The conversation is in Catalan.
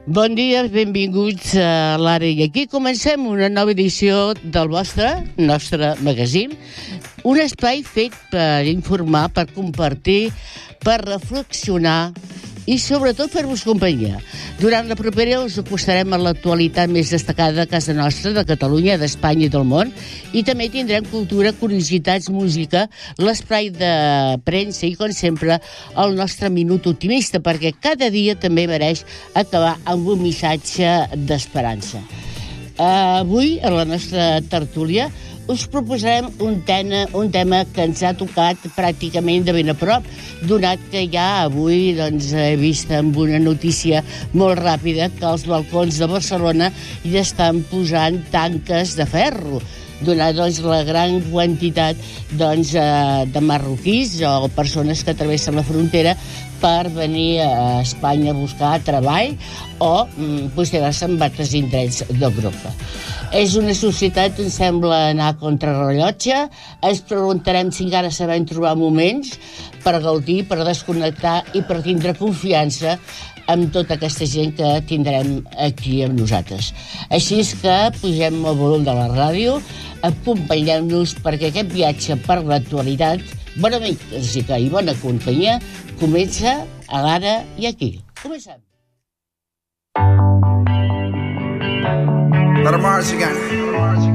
Bon dia, benvinguts a l'Ara i aquí. Comencem una nova edició del nostre magazín, un espai fet per informar, per compartir, per reflexionar i sobretot fer-vos companyia. Durant la propera us acostarem a l'actualitat més destacada de casa nostra, de Catalunya, d'Espanya i del món, i també tindrem cultura, curiositats, música, l'espai de premsa i, com sempre, el nostre minut optimista, perquè cada dia també mereix acabar amb un missatge d'esperança. Avui, a la nostra tertúlia, us proposarem un tema que ens ha tocat pràcticament de ben a prop, donat que ja avui he vist amb una notícia molt ràpida que els balcons de Barcelona ja estan posant tanques de ferro, donat la gran quantitat de marroquís o persones que travessen la frontera per venir a Espanya a buscar treball o posar-se en altres indrets d'Europa. És una societat que ens sembla anar a contrarrellotge. Ens preguntarem si encara sabem trobar moments per gaudir, per desconnectar i per tindre confiança amb tota aquesta gent que tindrem aquí amb nosaltres. Així és que pugem el volum de la ràdio, acompanyem-nos perquè aquest viatge per l'actualitat, bona música i bona companyia, comença a l'Ara i aquí. Comencem. Let 'em march again.